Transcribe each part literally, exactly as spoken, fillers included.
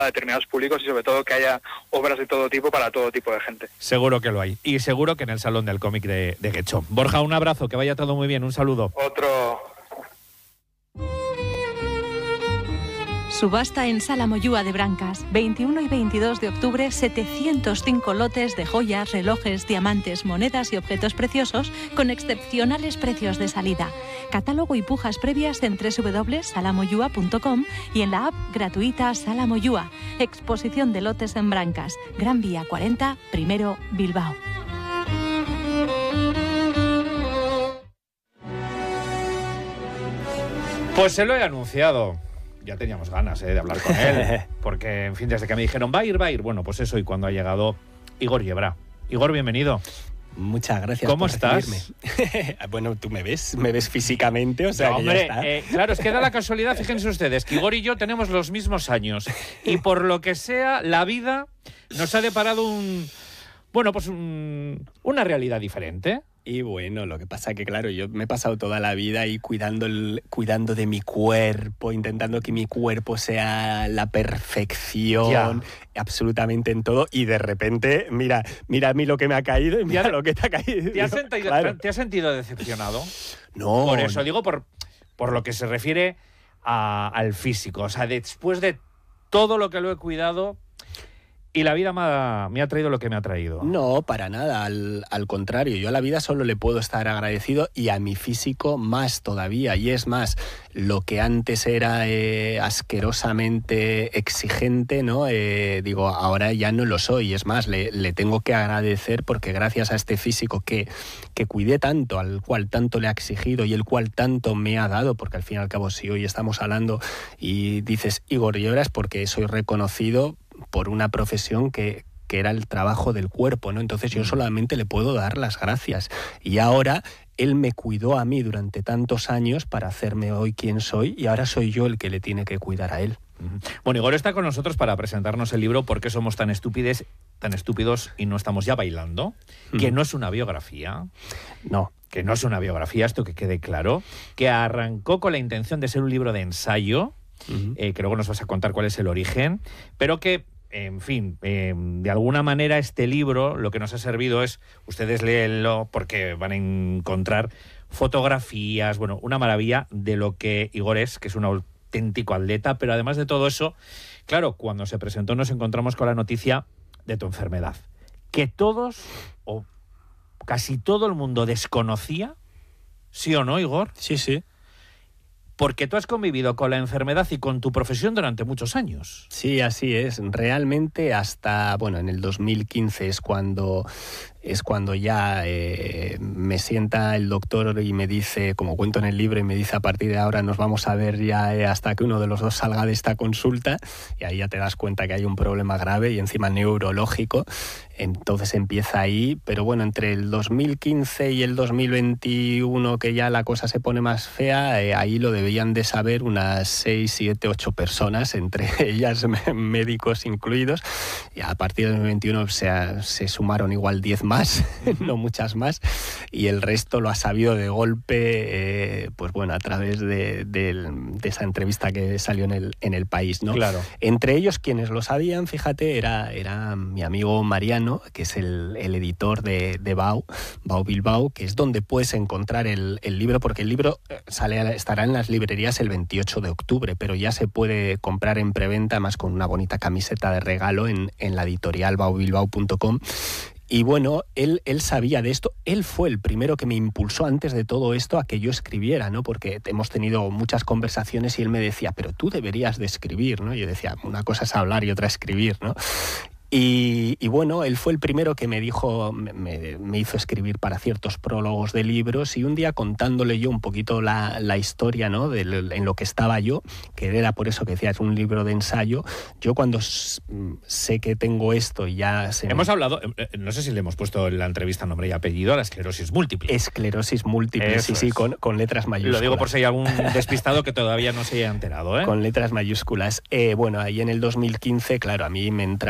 a determinados públicos y sobre todo que haya obras de todo tipo para todo tipo de gente. Seguro que lo hay. Y seguro que en el Salón del Cómic de, de Getxo. Borja, un abrazo, que vaya todo muy bien, un saludo. Otro... Subasta en Sala Moyúa de Brancas. veintiuno y veintidós de octubre, setecientos cinco lotes de joyas, relojes, diamantes, monedas y objetos preciosos con excepcionales precios de salida. Catálogo y pujas previas en doble u doble u doble punto sala moyúa punto com y en la app gratuita Sala Moyúa. Exposición de lotes en Brancas. Gran Vía cuarenta, primero, Bilbao. Pues se lo he anunciado. Ya teníamos ganas eh, de hablar con él, porque, en fin, desde que me dijeron, va a ir, va a ir, bueno, pues eso, y cuando ha llegado Igor Yebra. Igor, bienvenido. Muchas gracias. ¿Cómo por estás? recibirme. Bueno, tú me ves, me ves físicamente, o sea, no, que hombre, ya está. Eh, claro, es que da la casualidad, fíjense ustedes, que Igor y yo tenemos los mismos años, y por lo que sea, la vida nos ha deparado un, bueno, pues un, una realidad diferente. Y bueno, lo que pasa que, claro, yo me he pasado toda la vida ahí cuidando, el, cuidando de mi cuerpo, intentando que mi cuerpo sea la perfección, ya. absolutamente en todo, y de repente, mira, mira a mí lo que me ha caído y mira lo que te ha caído. ¿Te has sentido, claro. ¿te has sentido decepcionado? No. Por eso digo, por, por lo que se refiere a, al físico. O sea, después de todo lo que lo he cuidado... Y la vida me ha, me ha traído lo que me ha traído. No, para nada, al, al contrario. Yo a la vida solo le puedo estar agradecido y a mi físico más todavía. Y es más, lo que antes era eh, asquerosamente exigente, ¿no? Eh, digo, ahora ya no lo soy. Es más, le, le tengo que agradecer porque gracias a este físico que, que cuidé tanto, al cual tanto le ha exigido y el cual tanto me ha dado, porque al fin y al cabo si hoy estamos hablando y dices Igor Yebra es porque soy reconocido por una profesión que, que era el trabajo del cuerpo, ¿no? Entonces yo solamente le puedo dar las gracias. Y ahora él me cuidó a mí durante tantos años para hacerme hoy quien soy y ahora soy yo el que le tiene que cuidar a él. Bueno, Igor está con nosotros para presentarnos el libro ¿Por qué somos tan estúpidos, tan estúpidos y no estamos ya bailando? Mm. Que no es una biografía. No. Que no es una biografía, esto que quede claro. Que arrancó con la intención de ser un libro de ensayo, uh-huh. eh, que luego nos vas a contar cuál es el origen, pero que en fin, eh, de alguna manera este libro lo que nos ha servido es, ustedes léenlo porque van a encontrar fotografías, bueno, una maravilla de lo que Igor es, que es un auténtico atleta, pero además de todo eso, claro, cuando se presentó nos encontramos con la noticia de tu enfermedad, que todos, o casi todo el mundo desconocía, ¿sí o no, Igor? Sí, sí. Porque tú has convivido con la enfermedad y con tu profesión durante muchos años. Sí, así es. Realmente hasta, bueno, en el dos mil quince es cuando, es cuando ya eh, me sienta el doctor y me dice, como cuento en el libro, y me dice a partir de ahora nos vamos a ver ya eh, hasta que uno de los dos salga de esta consulta, y ahí ya te das cuenta que hay un problema grave y encima neurológico. Entonces empieza ahí, pero bueno, entre el dos mil quince y el dos mil veintiuno, que ya la cosa se pone más fea, eh, ahí lo debían de saber unas seis, siete, ocho personas, entre ellas médicos incluidos, y a partir del dos mil veintiuno se, se sumaron igual diez más, no muchas más, y el resto lo ha sabido de golpe, eh, pues bueno, a través de, de, de esa entrevista que salió en el, en el País, ¿no? Claro. Entre ellos, quienes lo sabían, fíjate, era, era mi amigo Mariano, que es el, el editor de, de Bau, Bau Bilbao, que es donde puedes encontrar el, el libro, porque el libro sale, estará en las librerías el veintiocho de octubre, pero ya se puede comprar en preventa, más con una bonita camiseta de regalo en, en la editorial bau bilbao punto com. Y bueno, él, él sabía de esto, él fue el primero que me impulsó antes de todo esto a que yo escribiera, ¿no? Porque hemos tenido muchas conversaciones y él me decía, pero tú deberías de escribir, ¿no? Yo decía, una cosa es hablar y otra escribir, ¿no? Y, y bueno, él fue el primero que me dijo, me, me hizo escribir para ciertos prólogos de libros, y un día contándole yo un poquito la, la historia, ¿no? De, en lo que estaba yo, que era por eso que decía, es un libro de ensayo. Yo cuando sé que tengo esto y ya... Se hemos me... hablado, no sé si le hemos puesto en la entrevista nombre y apellido, a la esclerosis múltiple. Esclerosis múltiple, eso sí, sí, con, con letras mayúsculas. Lo digo por si hay algún despistado que todavía no se haya enterado, ¿eh? Con letras mayúsculas. Eh, bueno, ahí en el dos mil quince, claro, a mí me entra un bajón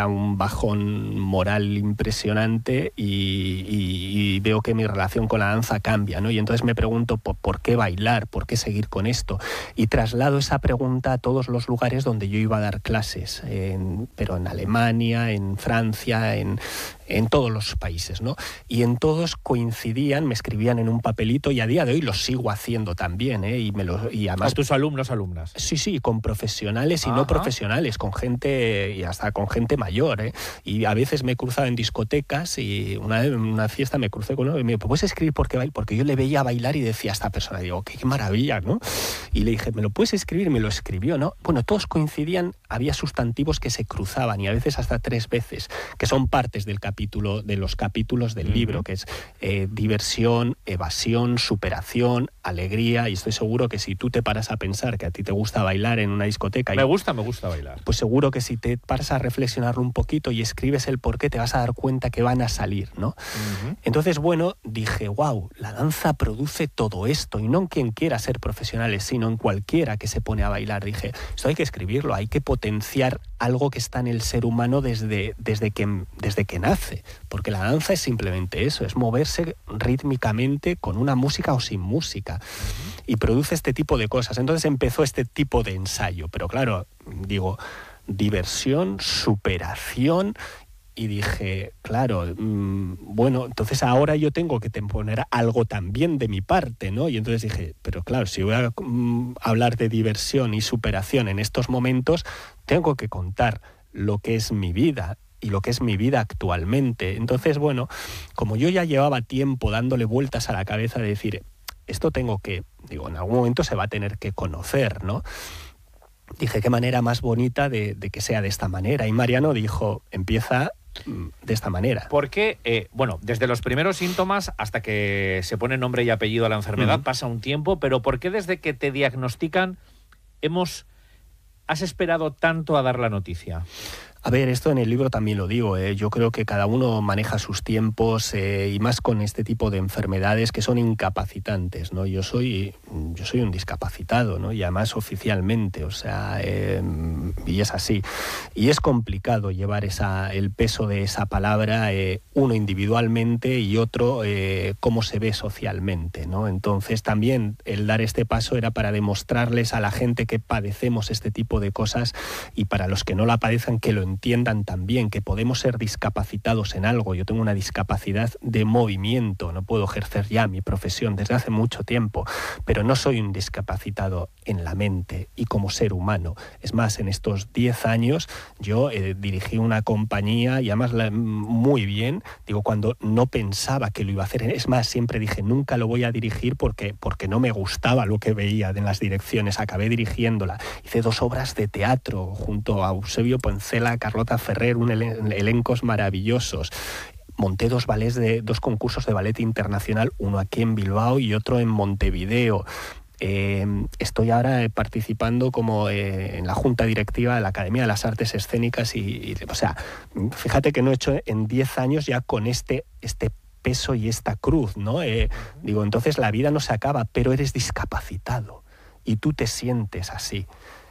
bajón moral impresionante y, y, y veo que mi relación con la danza cambia, ¿no? Y entonces me pregunto ¿por, por qué bailar? ¿Por qué seguir con esto? Y traslado esa pregunta a todos los lugares donde yo iba a dar clases, en, pero en Alemania, en Francia, en, en todos los países, ¿no? Y en todos coincidían, me escribían en un papelito, y a día de hoy lo sigo haciendo también, ¿eh? Y, me lo, y además... ¿A tus alumnos, alumnas? Sí, sí, con profesionales y Ajá. no profesionales, con gente, y hasta con gente mayor, ¿eh? Y a veces me he cruzado en discotecas, y una vez en una fiesta me crucé con uno y me dijo, ¿puedes escribir por qué baila? Porque yo le veía bailar y decía a esta persona, digo, qué, qué maravilla, ¿no? Y le dije, ¿me lo puedes escribir? Me lo escribió, ¿no? Bueno, todos coincidían, había sustantivos que se cruzaban, y a veces hasta tres veces, que son partes del capítulo, de los capítulos del uh-huh. libro, que es eh, diversión, evasión, superación, alegría, y estoy seguro que si tú te paras a pensar que a ti te gusta bailar en una discoteca... Me y, gusta, me gusta bailar. Pues seguro que si te paras a reflexionarlo un poquito y escribes el porqué, te vas a dar cuenta que van a salir, ¿no? Uh-huh. Entonces, bueno, dije, wow, la danza produce todo esto, y no en quien quiera ser profesionales, sino en cualquiera que se pone a bailar. Dije, esto hay que escribirlo, hay que potenciar algo que está en el ser humano desde, desde, que, desde que nace, porque la danza es simplemente eso, es moverse rítmicamente con una música o sin música, uh-huh. y produce este tipo de cosas. Entonces empezó este tipo de ensayo, pero claro, digo, diversión, superación, y dije, claro, mmm, bueno, entonces ahora yo tengo que poner algo también de mi parte, ¿no? Y entonces dije, pero claro, si voy a mmm, hablar de diversión y superación en estos momentos, tengo que contar lo que es mi vida y lo que es mi vida actualmente. Entonces, bueno, como yo ya llevaba tiempo dándole vueltas a la cabeza de decir, esto tengo que, digo, en algún momento se va a tener que conocer, ¿no? Dije, qué manera más bonita de, de que sea de esta manera. Y Mariano dijo, empieza de esta manera. Porque, eh, bueno, desde los primeros síntomas hasta que se pone nombre y apellido a la enfermedad uh-huh. pasa un tiempo, pero ¿por qué desde que te diagnostican hemos, has esperado tanto a dar la noticia? A ver, esto en el libro también lo digo, ¿eh? Yo creo que cada uno maneja sus tiempos, eh, y más con este tipo de enfermedades que son incapacitantes, ¿no? Yo soy, yo soy un discapacitado, ¿no? Y además oficialmente, o sea, eh, y es así. Y es complicado llevar esa, el peso de esa palabra, eh, uno individualmente y otro eh, cómo se ve socialmente, ¿no? Entonces también el dar este paso era para demostrarles a la gente que padecemos este tipo de cosas, y para los que no la padezcan que lo entiendan también, que podemos ser discapacitados en algo. Yo tengo una discapacidad de movimiento, no puedo ejercer ya mi profesión desde hace mucho tiempo, pero no soy un discapacitado en la mente y como ser humano. Es más, en estos diez años yo eh, dirigí una compañía, y además la, muy bien, digo, cuando no pensaba que lo iba a hacer. Es más, siempre dije, nunca lo voy a dirigir porque, porque no me gustaba lo que veía en las direcciones. Acabé dirigiéndola. Hice dos obras de teatro junto a Eusebio Poncela, Carlota Ferrer, un elen- elencos maravillosos. Monté dos ballets de dos concursos de ballet internacional, uno aquí en Bilbao y otro en Montevideo. Eh, estoy ahora participando como eh, en la junta directiva de la Academia de las Artes Escénicas y, y o sea, fíjate que no he hecho en diez años ya con este, este peso y esta cruz, ¿no? Eh, digo, entonces la vida no se acaba, pero eres discapacitado y tú te sientes así.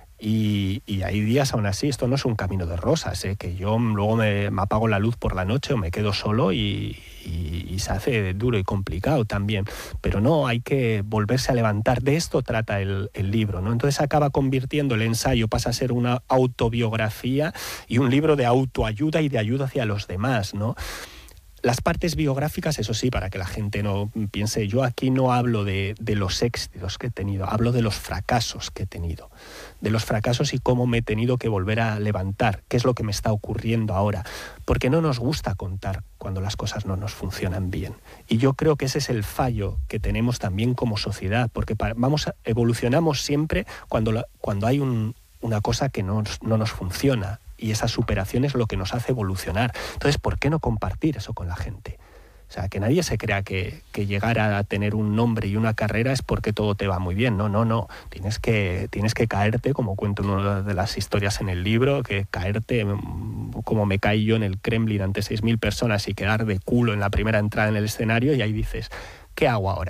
Y, y hay días aún así, esto no es un camino de rosas, ¿eh? Que yo luego me, me apago la luz por la noche o me quedo solo y, y, y se hace duro y complicado también. Pero no, hay que volverse a levantar. De esto trata el, el libro, ¿no? Entonces acaba convirtiendo el ensayo, pasa a ser una autobiografía y un libro de autoayuda y de ayuda hacia los demás, ¿no? Las partes biográficas, eso sí, para que la gente no piense, yo aquí no hablo de, de los éxitos que he tenido, hablo de los fracasos que he tenido, de los fracasos y cómo me he tenido que volver a levantar, qué es lo que me está ocurriendo ahora, porque no nos gusta contar cuando las cosas no nos funcionan bien. Y yo creo que ese es el fallo que tenemos también como sociedad, porque para, vamos a, evolucionamos siempre cuando, la, cuando hay un, una cosa que no, no nos funciona. Y esa superación es lo que nos hace evolucionar. Entonces, ¿por qué no compartir eso con la gente? O sea, que nadie se crea que, que llegar a tener un nombre y una carrera es porque todo te va muy bien. No, no, no. Tienes que, tienes que caerte, como cuento en una de las historias en el libro, que caerte como me caí yo en el Kremlin ante seis mil personas y quedar de culo en la primera entrada en el escenario, y ahí dices, ¿qué hago ahora?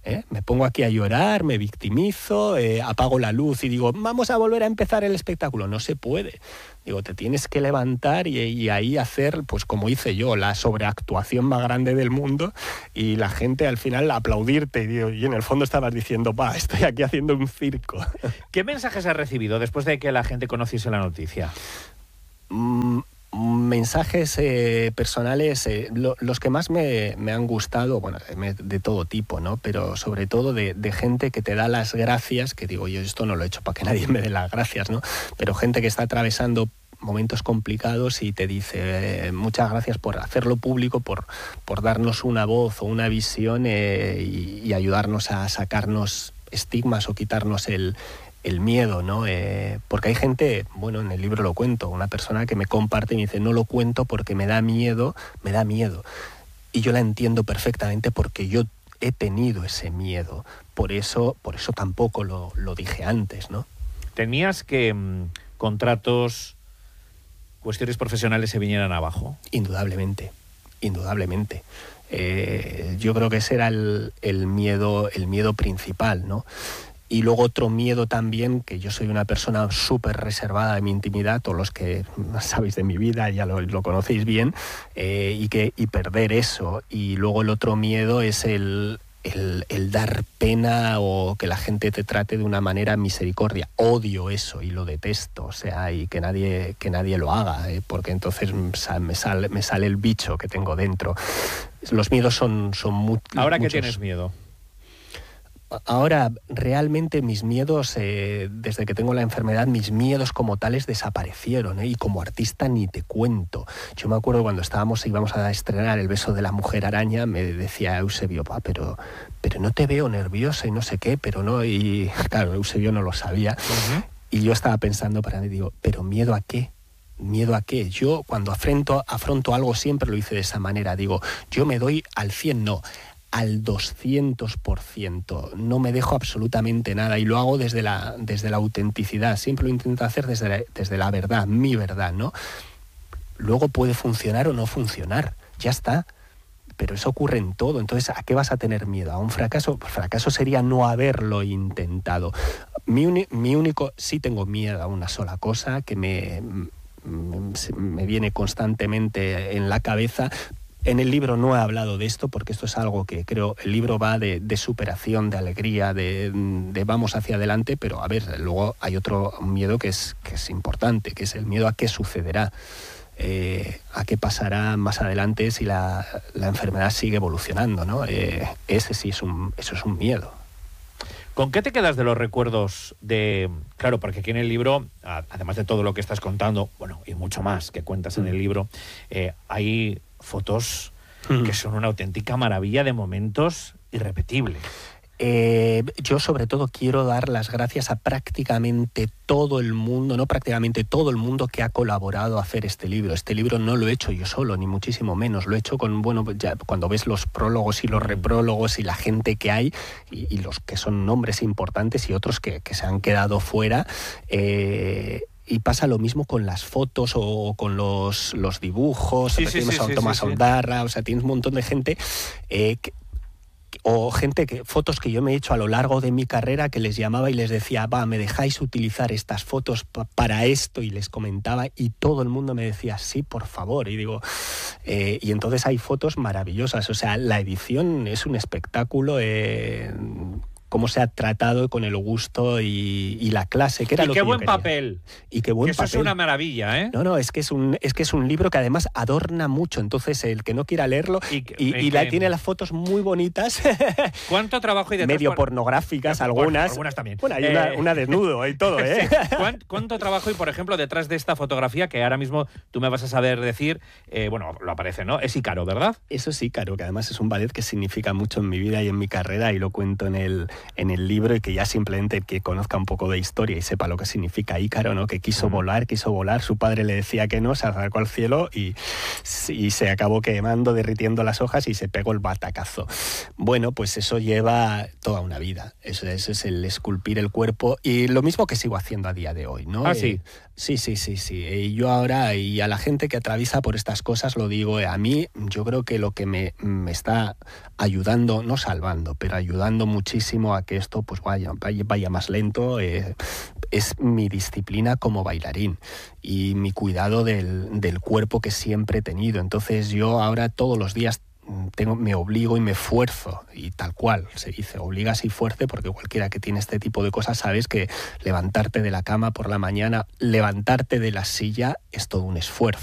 ¿eh? Me pongo aquí a llorar, me victimizo, eh, apago la luz y digo, vamos a volver a empezar el espectáculo. No se puede. Digo, te tienes que levantar y, y ahí hacer, pues como hice yo, la sobreactuación más grande del mundo y la gente al final aplaudirte y, digo, y en el fondo estabas diciendo, va, estoy aquí haciendo un circo. ¿Qué mensajes has recibido después de que la gente conociese la noticia? Mm, mensajes eh, personales, eh, lo, los que más me, me han gustado, bueno, de, de todo tipo, ¿no? Pero sobre todo de, de gente que te da las gracias, que digo, yo esto no lo he hecho para que nadie me dé las gracias, ¿no? Pero gente que está atravesando momentos complicados y te dice, eh, muchas gracias por hacerlo público, por, por darnos una voz o una visión eh, y, y ayudarnos a sacarnos estigmas o quitarnos el el miedo, ¿no? Eh, porque hay gente, bueno, en el libro lo cuento, una persona que me comparte y me dice, no lo cuento porque me da miedo, me da miedo. Y yo la entiendo perfectamente porque yo he tenido ese miedo. Por eso, por eso tampoco lo, lo dije antes, ¿no? ¿Temías que mmm, contratos, cuestiones profesionales se vinieran abajo? Indudablemente, indudablemente. Eh, yo creo que ese era el, el miedo, el miedo principal, ¿no? Y luego otro miedo también, que yo soy una persona súper reservada de mi intimidad, todos los que sabéis de mi vida ya lo, lo conocéis bien, eh, y, que, y perder eso. Y luego el otro miedo es el, el, el dar pena o que la gente te trate de una manera misericordia. Odio eso y lo detesto, o sea, y que nadie, que nadie lo haga, eh, porque entonces me sale, me sale el bicho que tengo dentro. Los miedos son, son mu- ¿Ahora muchos. qué tienes miedo? Ahora, realmente mis miedos, eh, desde que tengo la enfermedad, mis miedos como tales desaparecieron, ¿eh? Y como artista ni te cuento. Yo me acuerdo cuando estábamos, íbamos a estrenar El beso de la mujer araña, me decía Eusebio, pa, pero, pero no te veo nerviosa y no sé qué, pero no, y claro, Eusebio no lo sabía. Uh-huh. Y yo estaba pensando para mí, digo, ¿pero miedo a qué? ¿Miedo a qué? Yo cuando afronto, afronto algo siempre lo hice de esa manera, digo, yo me doy al cien, no, al doscientos por ciento, no me dejo absolutamente nada y lo hago desde la, desde la autenticidad, siempre lo intento hacer desde la, desde la verdad, mi verdad, ¿no? Luego puede funcionar o no funcionar, ya está, pero eso ocurre en todo, entonces ¿a qué vas a tener miedo? ¿A un fracaso? Pues fracaso sería no haberlo intentado. Mi, uni, mi único, sí tengo miedo a una sola cosa que me, me, me viene constantemente en la cabeza. En el libro no he hablado de esto porque esto es algo que creo, el libro va de, de superación, de alegría, de, de vamos hacia adelante, pero a ver, luego hay otro miedo que es, que es importante, que es el miedo a qué sucederá, eh, a qué pasará más adelante si la, la enfermedad sigue evolucionando, ¿no? Eh, ese sí es un, eso es un miedo. ¿Con qué te quedas de los recuerdos de...? Claro, porque aquí en el libro, además de todo lo que estás contando, bueno, y mucho más que cuentas en el libro, eh, hay fotos mm. que son una auténtica maravilla de momentos irrepetibles. Eh, yo sobre todo quiero dar las gracias a prácticamente todo el mundo, no prácticamente todo el mundo que ha colaborado a hacer este libro. Este libro no lo he hecho yo solo, ni muchísimo menos. Lo he hecho con, bueno, ya cuando ves los prólogos y los reprólogos y la gente que hay, y, y los que son nombres importantes y otros que, que se han quedado fuera, eh, y pasa lo mismo con las fotos o con los, los dibujos, sí, o sí, tienes sí, a sí, Tomás sí, sí. Ondarra, o sea, tienes un montón de gente eh, que, o gente que, fotos que yo me he hecho a lo largo de mi carrera que les llamaba y les decía, va, ¿me dejáis utilizar estas fotos pa para esto? Y les comentaba y todo el mundo me decía, sí, por favor. Y digo, eh, y entonces hay fotos maravillosas. O sea, la edición es un espectáculo, eh, cómo se ha tratado con el gusto y, y la clase, que era y lo qué que buen yo quería. papel. Y qué buen que eso papel. es una maravilla, ¿eh? No, no, es que es un es que es un libro que además adorna mucho, entonces el que no quiera leerlo y, y, y la, tiene las fotos muy bonitas. ¿Cuánto trabajo hay detrás? Medio por... pornográficas, por, algunas. Algunas también. Bueno, hay eh... una, una desnudo y todo, ¿eh? Sí. ¿Cuánto, ¿Cuánto trabajo hay, por ejemplo, detrás de esta fotografía que ahora mismo tú me vas a saber decir? Eh, bueno, lo aparece, ¿no? Es Ícaro, ¿verdad? Eso es Ícaro, que además es un ballet que significa mucho en mi vida y en mi carrera y lo cuento en el, en el libro y que ya simplemente el que conozca un poco de historia y sepa lo que significa Ícaro, ¿no? Que quiso volar, quiso volar, su padre le decía que no, se acercó al cielo y, y se acabó quemando, derritiendo las hojas y se pegó el batacazo. Bueno, pues eso lleva toda una vida, eso, eso es el esculpir el cuerpo y lo mismo que sigo haciendo a día de hoy, ¿no? Ah, sí. Eh, sí, sí, sí, sí. Y yo ahora, y a la gente que atraviesa por estas cosas, lo digo, eh, a mí yo creo que lo que me, me está ayudando, no salvando, pero ayudando muchísimo a que esto pues vaya, vaya, vaya más lento, eh, es mi disciplina como bailarín y mi cuidado del, del cuerpo que siempre he tenido. Entonces yo ahora todos los días Tengo, me obligo y me esfuerzo, y tal cual se dice, obligas y fuerce, porque cualquiera que tiene este tipo de cosas sabes que levantarte de la cama por la mañana, levantarte de la silla es todo un esfuerzo.